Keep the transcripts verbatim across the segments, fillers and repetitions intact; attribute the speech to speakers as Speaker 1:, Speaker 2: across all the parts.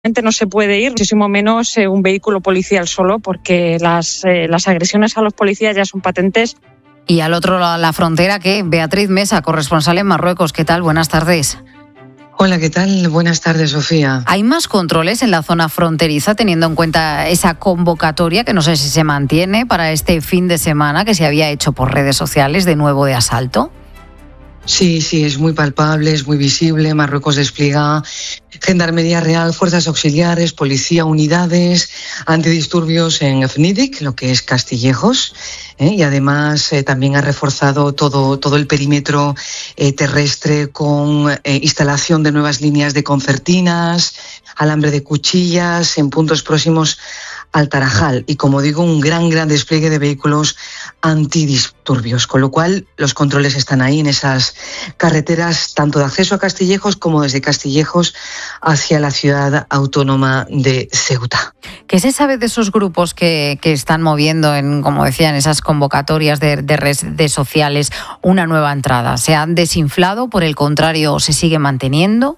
Speaker 1: no se puede ir, muchísimo menos eh, un vehículo policial solo, porque las, eh, las agresiones a los policías ya son patentes.
Speaker 2: Y al otro lado de la frontera, ¿qué? Beatriz Mesa, corresponsal en Marruecos. ¿Qué tal? Buenas tardes.
Speaker 3: Hola, ¿qué tal? Buenas tardes, Sofía.
Speaker 2: ¿Hay más controles en la zona fronteriza, teniendo en cuenta esa convocatoria, que no sé si se mantiene, para este fin de semana que se había hecho por redes sociales de nuevo de asalto?
Speaker 3: Sí, sí, es muy palpable, es muy visible. Marruecos despliega Gendarmería Real, fuerzas auxiliares, policía, unidades antidisturbios en Fnidik, lo que es Castillejos, ¿eh? y además eh, también ha reforzado todo, todo el perímetro eh, terrestre con eh, instalación de nuevas líneas de concertinas, alambre de cuchillas en puntos próximos al Tarajal y, como digo, un gran, gran despliegue de vehículos antidisturbios, con lo cual los controles están ahí en esas carreteras, tanto de acceso a Castillejos como desde Castillejos hacia la ciudad autónoma de Ceuta.
Speaker 2: ¿Qué se sabe de esos grupos que, que están moviendo, en, como decían, esas convocatorias de, de redes sociales, una nueva entrada? ¿Se han desinflado? ¿Por el contrario, se sigue manteniendo?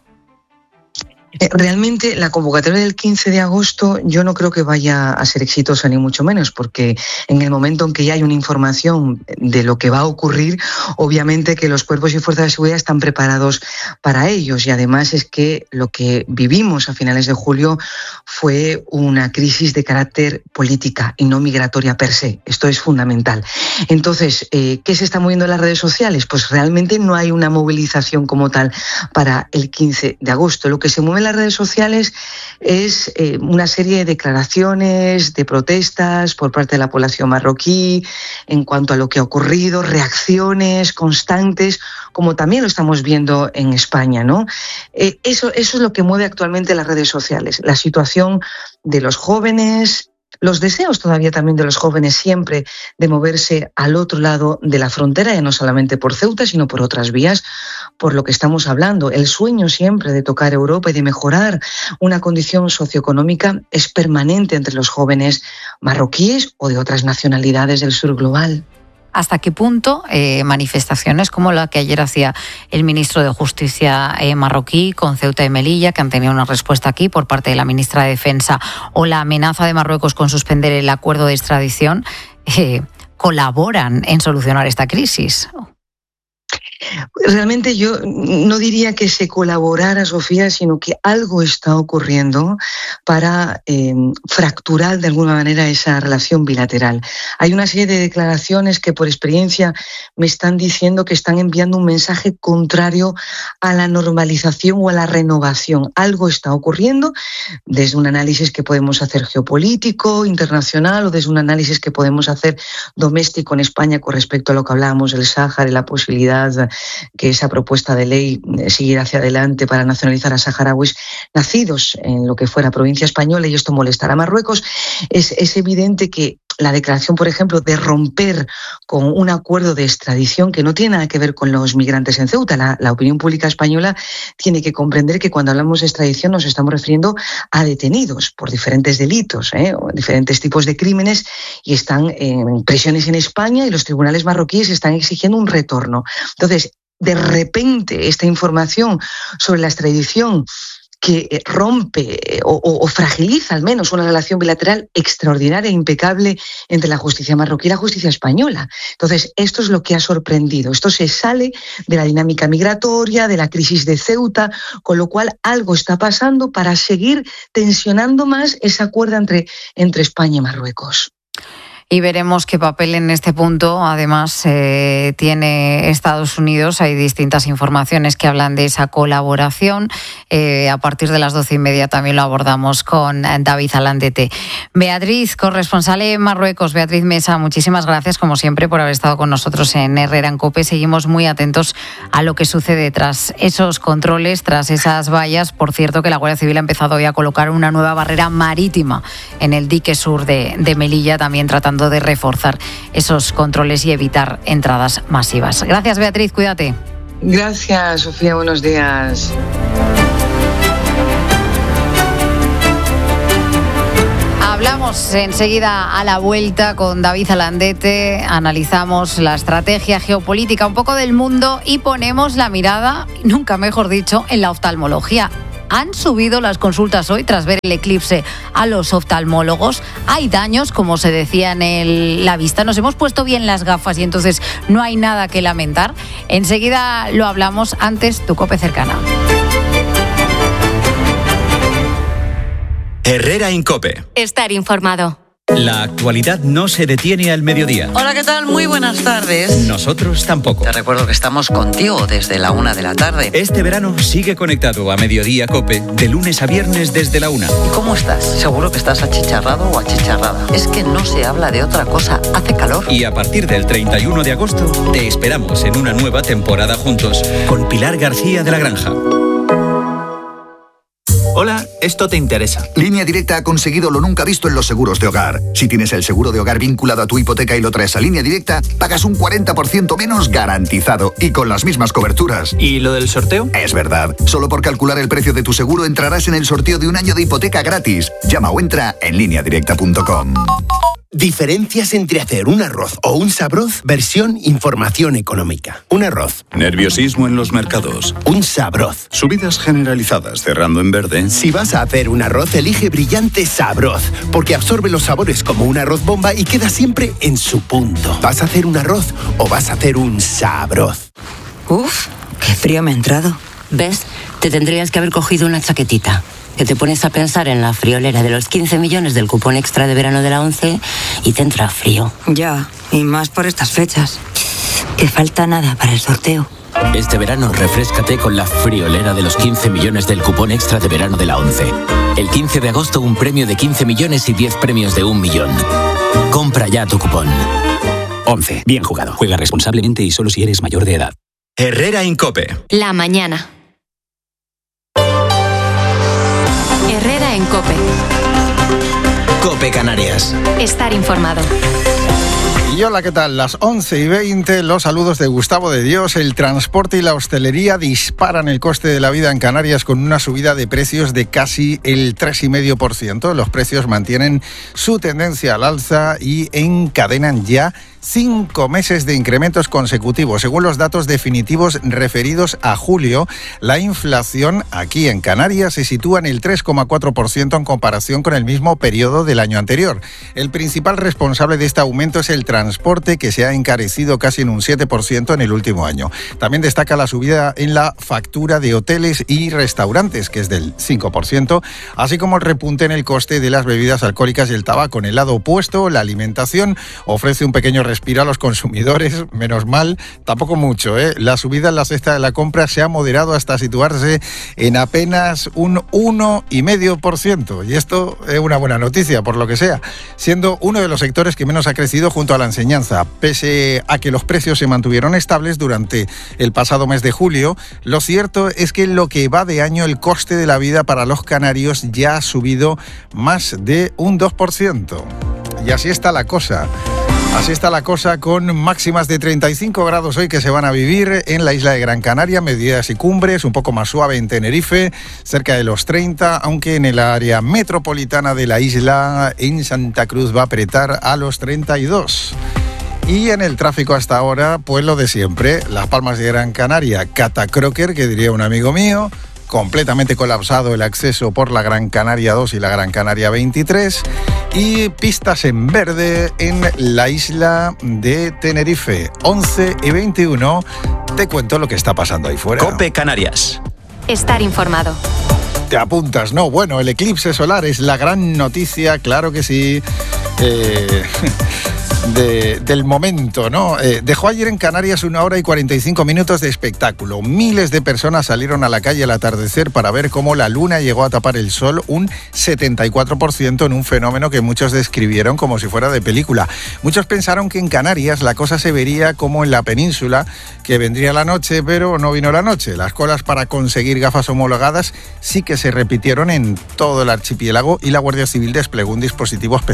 Speaker 3: Realmente la convocatoria del quince de agosto yo no creo que vaya a ser exitosa, ni mucho menos, porque en el momento en que ya hay una información de lo que va a ocurrir, obviamente que los cuerpos y fuerzas de seguridad están preparados para ellos, y además es que lo que vivimos a finales de julio fue una crisis de carácter política y no migratoria per se. Esto es fundamental. Entonces, eh, ¿qué se está moviendo en las redes sociales? Pues realmente no hay una movilización como tal para el quince de agosto. Lo que se mueve en las redes sociales es eh, una serie de declaraciones, de protestas por parte de la población marroquí en cuanto a lo que ha ocurrido, reacciones constantes, como también lo estamos viendo en España, ¿no? Eh, eso, eso es lo que mueve actualmente las redes sociales, la situación de los jóvenes, los deseos todavía también de los jóvenes siempre de moverse al otro lado de la frontera, ya no solamente por Ceuta, sino por otras vías, por lo que estamos hablando. El sueño siempre de tocar Europa y de mejorar una condición socioeconómica es permanente entre los jóvenes marroquíes o de otras nacionalidades del sur global.
Speaker 2: ¿Hasta qué punto eh, manifestaciones como la que ayer hacía el ministro de Justicia eh, marroquí con Ceuta y Melilla, que han tenido una respuesta aquí por parte de la ministra de Defensa, o la amenaza de Marruecos con suspender el acuerdo de extradición, eh, colaboran en solucionar esta crisis?
Speaker 3: Realmente yo no diría que se colaborara, Sofía, sino que algo está ocurriendo para eh, fracturar de alguna manera esa relación bilateral. Hay una serie de declaraciones que por experiencia me están diciendo que están enviando un mensaje contrario a la normalización o a la renovación. Algo está ocurriendo desde un análisis que podemos hacer geopolítico, internacional, o desde un análisis que podemos hacer doméstico en España con respecto a lo que hablábamos del Sáhara y la posibilidad que esa propuesta de ley siguiera hacia adelante para nacionalizar a saharauis nacidos en lo que fuera provincia española, y esto molestará a Marruecos. Es, es evidente que la declaración, por ejemplo, de romper con un acuerdo de extradición que no tiene nada que ver con los migrantes en Ceuta. La, la opinión pública española tiene que comprender que cuando hablamos de extradición nos estamos refiriendo a detenidos por diferentes delitos, ¿eh? o diferentes tipos de crímenes, y están en prisiones en España, y los tribunales marroquíes están exigiendo un retorno. Entonces, de repente, esta información sobre la extradición que rompe o, o, o fragiliza al menos una relación bilateral extraordinaria e impecable entre la justicia marroquí y la justicia española. Entonces, esto es lo que ha sorprendido. Esto se sale de la dinámica migratoria, de la crisis de Ceuta, con lo cual algo está pasando para seguir tensionando más ese acuerdo entre, entre España y Marruecos.
Speaker 2: Y veremos qué papel en este punto, además, eh, tiene Estados Unidos. Hay distintas informaciones que hablan de esa colaboración. Eh, a partir de las doce y media también lo abordamos con David Alandete. Beatriz, corresponsal en Marruecos. Beatriz Mesa, muchísimas gracias, como siempre, por haber estado con nosotros en Herrera en COPE. Seguimos muy atentos a lo que sucede tras esos controles, tras esas vallas. Por cierto, que la Guardia Civil ha empezado hoy a colocar una nueva barrera marítima en el dique sur de, de Melilla, también tratando de reforzar esos controles y evitar entradas masivas. Gracias, Beatriz, cuídate.
Speaker 3: Gracias, Sofía, buenos días.
Speaker 2: Hablamos enseguida a la vuelta con David Alandete, analizamos la estrategia geopolítica un poco del mundo y ponemos la mirada, nunca mejor dicho, en la oftalmología. Han subido las consultas hoy tras ver el eclipse a los oftalmólogos. Hay daños, como se decía en el, la vista. Nos hemos puesto bien las gafas y entonces no hay nada que lamentar. Enseguida lo hablamos. Antes, tu COPE cercana.
Speaker 4: Herrera Incope.
Speaker 5: Estar informado.
Speaker 4: La actualidad no se detiene al mediodía.
Speaker 6: Hola, ¿qué tal? Muy buenas tardes.
Speaker 4: Nosotros tampoco.
Speaker 6: Te recuerdo que estamos contigo desde la una de la tarde.
Speaker 4: Este verano sigue conectado a Mediodía Cope, de lunes a viernes desde la una.
Speaker 6: ¿Y cómo estás? Seguro que estás achicharrado o achicharrada. Es que no se habla de otra cosa. Hace calor.
Speaker 4: Y a partir del treinta y uno de agosto, te esperamos en una nueva temporada juntos con Pilar García de la Granja.
Speaker 7: Hola, esto te interesa.
Speaker 8: Línea Directa ha conseguido lo nunca visto en los seguros de hogar. Si tienes el seguro de hogar vinculado a tu hipoteca y lo traes a Línea Directa, pagas un cuarenta por ciento menos garantizado y con las mismas coberturas.
Speaker 7: ¿Y lo del sorteo?
Speaker 8: Es verdad. Solo por calcular el precio de tu seguro entrarás en el sorteo de un año de hipoteca gratis. Llama o entra en línea directa punto com.
Speaker 9: Diferencias entre hacer un arroz o un sabroz, versión información económica. Un arroz.
Speaker 10: Nerviosismo en los mercados.
Speaker 9: Un sabroz.
Speaker 10: Subidas generalizadas cerrando en verde.
Speaker 9: Si vas a hacer un arroz, elige Brillante Sabroz, porque absorbe los sabores como un arroz bomba y queda siempre en su punto. ¿Vas a hacer un arroz o vas a hacer un sabroz?
Speaker 11: Uf, qué frío me ha entrado.
Speaker 12: ¿Ves? Te tendrías que haber cogido una chaquetita. Que te pones a pensar en la friolera de los quince millones del cupón extra de verano de la ONCE y te entra frío.
Speaker 11: Ya, y más por estas fechas. Que falta nada para el sorteo.
Speaker 13: Este verano refréscate con la friolera de los quince millones del cupón extra de verano de la ONCE. El quince de agosto un premio de quince millones y diez premios de un millón. Compra ya tu cupón.
Speaker 14: ONCE. Bien jugado. Juega responsablemente y solo si eres mayor de edad.
Speaker 4: Herrera Incope.
Speaker 5: La mañana. Herrera en COPE.
Speaker 15: COPE Canarias.
Speaker 5: Estar informado.
Speaker 16: Y hola, ¿qué tal? Las once y veinte, los saludos de Gustavo de Dios. El transporte y la hostelería disparan el coste de la vida en Canarias con una subida de precios de casi el tres coma cinco por ciento. Los precios mantienen su tendencia al alza y encadenan ya cinco meses de incrementos consecutivos. Según los datos definitivos referidos a julio, la inflación aquí en Canarias se sitúa en el tres coma cuatro por ciento en comparación con el mismo periodo del año anterior. El principal responsable de este aumento es el transporte, que se ha encarecido casi en un siete por ciento en el último año. También destaca la subida en la factura de hoteles y restaurantes, que es del cinco por ciento, así como el repunte en el coste de las bebidas alcohólicas y el tabaco. En el lado opuesto, la alimentación ofrece un pequeño respiro a los consumidores, menos mal, tampoco mucho, ¿eh? La subida en la cesta de la compra se ha moderado hasta situarse en apenas un uno coma cinco por ciento, y esto es una buena noticia, por lo que sea, siendo uno de los sectores que menos ha crecido junto a la enseñanza. Pese a que los precios se mantuvieron estables durante el pasado mes de julio, lo cierto es que en lo que va de año el coste de la vida para los canarios ya ha subido más de un dos por ciento. Y así está la cosa. Así está la cosa, con máximas de treinta y cinco grados hoy que se van a vivir en la isla de Gran Canaria, medidas y cumbres, un poco más suave en Tenerife, cerca de los treinta, aunque en el área metropolitana de la isla, en Santa Cruz, va a apretar a los treinta y dos. Y en el tráfico hasta ahora, pues lo de siempre, Las Palmas de Gran Canaria, Catacroker, que diría un amigo mío, completamente colapsado el acceso por la Gran Canaria dos y la Gran Canaria veintitrés, y pistas en verde en la isla de Tenerife. once y veintiuno, te cuento lo que está pasando ahí fuera.
Speaker 4: COPE Canarias.
Speaker 5: Estar informado.
Speaker 16: Te apuntas, ¿no? Bueno, el eclipse solar es la gran noticia, claro que sí. Eh... De, del momento, ¿no? Eh, dejó ayer en Canarias una hora y cuarenta y cinco minutos de espectáculo. Miles de personas salieron a la calle al atardecer para ver cómo la luna llegó a tapar el sol un setenta y cuatro por ciento en un fenómeno que muchos describieron como si fuera de película. Muchos pensaron que en Canarias la cosa se vería como en la península, que vendría la noche, pero no vino la noche. Las colas para conseguir gafas homologadas sí que se repitieron en todo el archipiélago y la Guardia Civil desplegó un dispositivo especial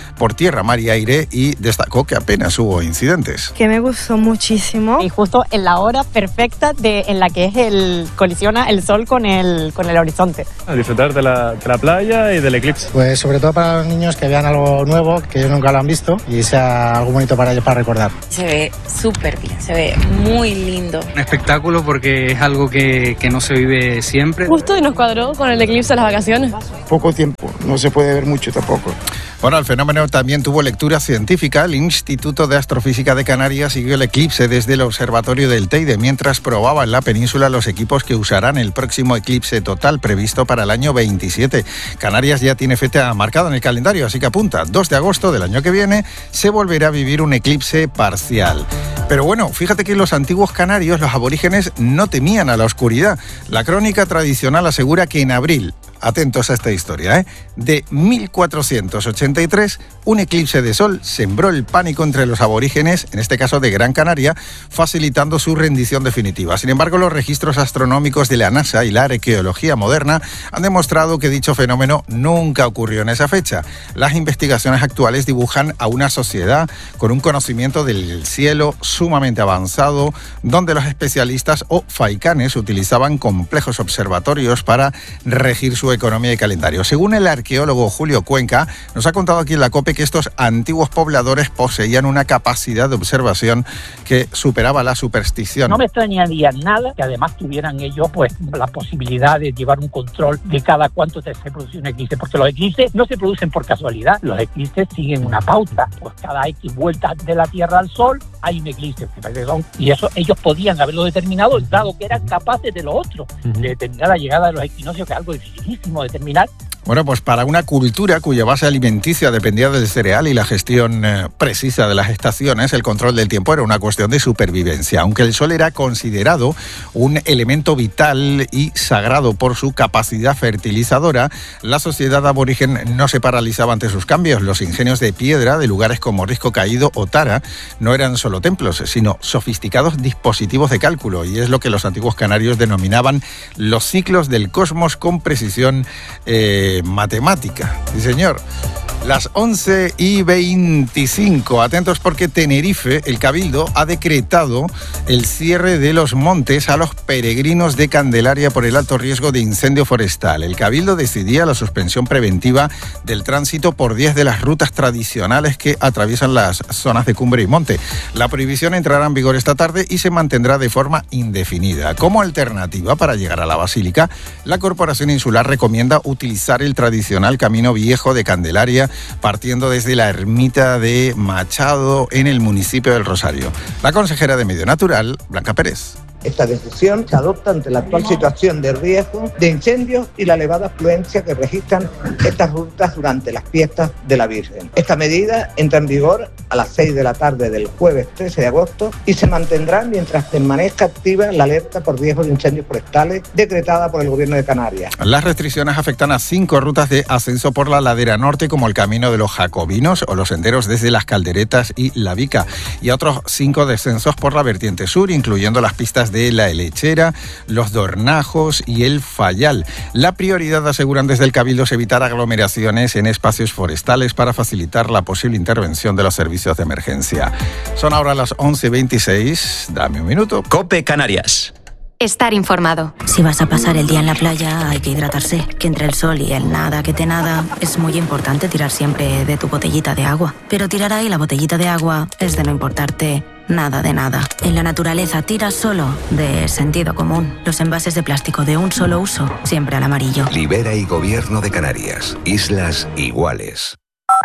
Speaker 16: por tierra, mar y aire, y destacó que apenas hubo incidentes.
Speaker 17: Que me gustó muchísimo.
Speaker 18: Y justo en la hora perfecta de, en la que es el colisiona el sol con el, con el horizonte.
Speaker 19: A disfrutar de la, de la playa y del eclipse.
Speaker 20: Pues sobre todo para los niños que vean algo nuevo, que ellos nunca lo han visto, y sea algo bonito para ellos para recordar.
Speaker 21: Se ve súper bien, se ve muy lindo.
Speaker 22: Un espectáculo porque es algo que, que no se vive siempre.
Speaker 23: Justo y nos cuadró con el eclipse de las vacaciones.
Speaker 24: Poco tiempo, no se puede ver mucho tampoco.
Speaker 16: Bueno, el fenómeno también tuvo lectura científica. El Instituto de Astrofísica de Canarias siguió el eclipse desde el observatorio del Teide, mientras probaba en la península los equipos que usarán el próximo eclipse total previsto para el año veintisiete. Canarias ya tiene fecha marcada en el calendario, así que apunta, dos de agosto del año que viene se volverá a vivir un eclipse parcial. Pero bueno, fíjate que los antiguos canarios, los aborígenes, no temían a la oscuridad. La crónica tradicional asegura que en abril, atentos a esta historia, ¿eh? de mil cuatrocientos ochenta y tres, un eclipse de sol sembró el pánico entre los aborígenes, en este caso de Gran Canaria, facilitando su rendición definitiva. Sin embargo, los registros astronómicos de la NASA y la arqueología moderna han demostrado que dicho fenómeno nunca ocurrió en esa fecha. Las investigaciones actuales dibujan a una sociedad con un conocimiento del cielo sumamente avanzado, donde los especialistas o faicanes utilizaban complejos observatorios para regir su economía y calendario. Según el arqueólogo Julio Cuenca, nos ha contado aquí en la COPE que estos antiguos pobladores poseían una capacidad de observación que superaba la superstición.
Speaker 25: No me extrañaría nada que además tuvieran ellos pues la posibilidad de llevar un control de cada cuánto se produce un eclipse, porque los eclipses no se producen por casualidad, los eclipses siguen una pauta, pues cada X vueltas de la Tierra al Sol hay un eclipse, y eso ellos podían haberlo determinado, dado que eran capaces de lo otro, uh-huh. de determinar la llegada de los equinoccios, que es algo dificilísimo determinar.
Speaker 16: Bueno, pues para una cultura cuya base alimenticia dependía del cereal y la gestión eh, precisa de las estaciones, el control del tiempo era una cuestión de supervivencia. Aunque el sol era considerado un elemento vital y sagrado por su capacidad fertilizadora, la sociedad aborigen no se paralizaba ante sus cambios. Los ingenios de piedra de lugares como Risco Caído o Tara no eran solo templos, sino sofisticados dispositivos de cálculo, y es lo que los antiguos canarios denominaban los ciclos del cosmos con precisión eh, matemática. Sí, señor. Las once y veinticinco. Atentos porque Tenerife, el Cabildo, ha decretado el cierre de los montes a los peregrinos de Candelaria por el alto riesgo de incendio forestal. El Cabildo decidía la suspensión preventiva del tránsito por diez de las rutas tradicionales que atraviesan las zonas de cumbre y monte. La prohibición entrará en vigor esta tarde y se mantendrá de forma indefinida. Como alternativa para llegar a la Basílica, la Corporación Insular recomienda utilizar el tradicional Camino Viejo de Candelaria, partiendo desde la ermita de Machado en el municipio del Rosario. La consejera de Medio Natural, Blanca Pérez.
Speaker 26: Esta decisión se adopta ante la actual situación de riesgo de incendios y la elevada afluencia que registran estas rutas durante las fiestas de la Virgen. Esta medida entra en vigor a las seis de la tarde del jueves trece de agosto y se mantendrá mientras permanezca activa la alerta por riesgo de incendios forestales decretada por el Gobierno de Canarias.
Speaker 16: Las restricciones afectan a cinco rutas de ascenso por la ladera norte, como el Camino de los Jacobinos o los senderos desde las Calderetas y La Vica, y a otros cinco descensos por la vertiente sur, incluyendo las pistas de La Helechera, Los Dornajos y el Fayal. La prioridad, aseguran desde el Cabildo, es evitar aglomeraciones en espacios forestales para facilitar la posible intervención de los servicios de emergencia. Son ahora las once y veintiséis. Dame un minuto.
Speaker 4: COPE Canarias.
Speaker 5: Estar informado.
Speaker 27: Si vas a pasar el día en la playa, hay que hidratarse. Que entre el sol y el nada que te nada, es muy importante tirar siempre de tu botellita de agua. Pero tirar ahí la botellita de agua es de no importarte nada de nada. En la naturaleza tira solo de sentido común. Los envases de plástico de un solo uso, siempre al amarillo.
Speaker 28: Libera y Gobierno de Canarias. Islas iguales.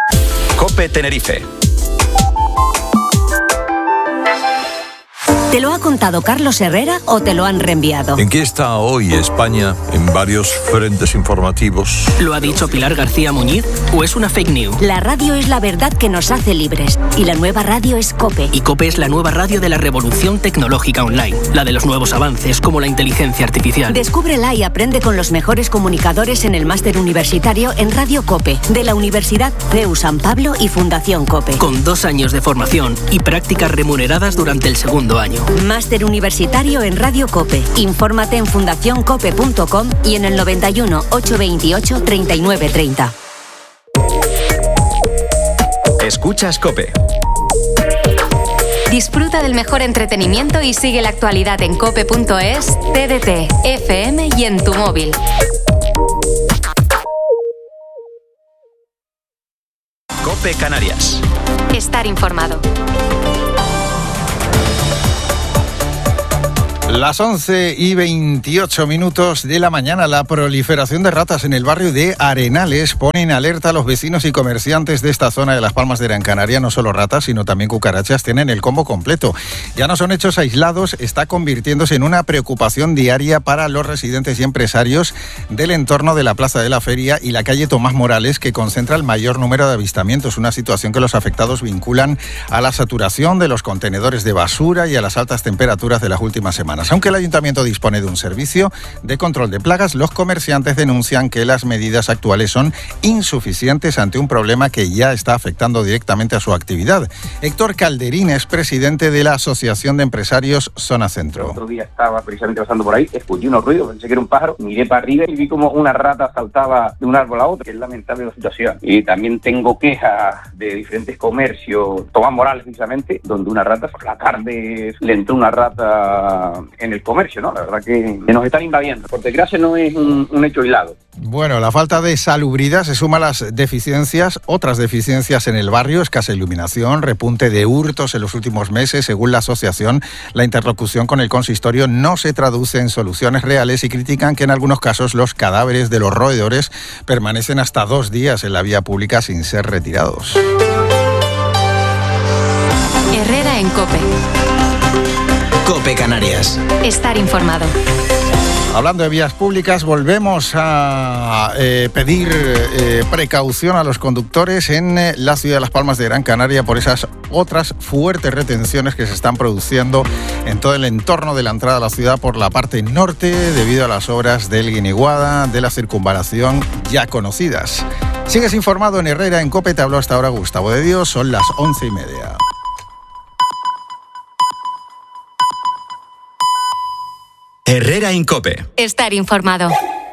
Speaker 4: COPE Tenerife.
Speaker 29: ¿Te lo ha contado Carlos Herrera o te lo han reenviado?
Speaker 30: ¿En qué está hoy España en varios frentes informativos?
Speaker 31: ¿Lo ha dicho Pilar García Muñiz o es una fake news?
Speaker 29: La radio es la verdad que nos hace libres y la nueva radio es COPE.
Speaker 31: Y COPE es la nueva radio de la revolución tecnológica online, la de los nuevos avances como la inteligencia artificial.
Speaker 29: Descúbrela y aprende con los mejores comunicadores en el máster universitario en Radio COPE de la Universidad C E U San Pablo y Fundación COPE.
Speaker 31: Con dos años de formación y prácticas remuneradas durante el segundo año.
Speaker 29: Máster universitario en Radio COPE. Infórmate en fundación cope punto com y en el noventa y uno, ochocientos veintiocho, treinta y nueve treinta.
Speaker 4: Escuchas COPE.
Speaker 5: Disfruta del mejor entretenimiento y sigue la actualidad en cope punto es, T D T, F M y en tu móvil.
Speaker 4: COPE Canarias.
Speaker 5: Estar informado.
Speaker 16: Las once y veintiocho minutos de la mañana, la proliferación de ratas en el barrio de Arenales pone en alerta a los vecinos y comerciantes de esta zona de Las Palmas de Gran Canaria. No solo ratas, sino también cucarachas tienen el combo completo. Ya no son hechos aislados, está convirtiéndose en una preocupación diaria para los residentes y empresarios del entorno de la Plaza de la Feria y la calle Tomás Morales, que concentra el mayor número de avistamientos. Una situación que los afectados vinculan a la saturación de los contenedores de basura y a las altas temperaturas de las últimas semanas. Aunque el ayuntamiento dispone de un servicio de control de plagas, los comerciantes denuncian que las medidas actuales son insuficientes ante un problema que ya está afectando directamente a su actividad. Héctor Calderín es presidente de la Asociación de Empresarios Zona Centro.
Speaker 1: El otro día estaba precisamente pasando por ahí, escuché unos ruidos, pensé que era un pájaro, miré para arriba y vi como una rata saltaba de un árbol a otro. Es lamentable la situación. Y también tengo quejas de diferentes comercios, Tomás Morales precisamente, donde una rata, por la tarde le entró una rata en el comercio, ¿no? La verdad que, que nos están invadiendo. Por desgracia no es un, un hecho aislado.
Speaker 16: Bueno, la falta de salubridad se suma a las deficiencias, otras deficiencias en el barrio, escasa iluminación, repunte de hurtos en los últimos meses. Según la asociación, la interlocución con el consistorio no se traduce en soluciones reales y critican que en algunos casos los cadáveres de los roedores permanecen hasta dos días en la vía pública sin ser retirados.
Speaker 5: Herrera en COPE.
Speaker 15: COPE Canarias.
Speaker 5: Estar informado.
Speaker 16: Hablando de vías públicas, volvemos a eh, pedir eh, precaución a los conductores en eh, la ciudad de Las Palmas de Gran Canaria por esas otras fuertes retenciones que se están produciendo en todo el entorno de la entrada a la ciudad por la parte norte debido a las obras del Guiniguada, de la circunvalación ya conocidas. Sigues informado en Herrera en COPE, te habló hasta ahora Gustavo de Dios, son las once y media.
Speaker 4: Herrera en COPE.
Speaker 5: Estar informado.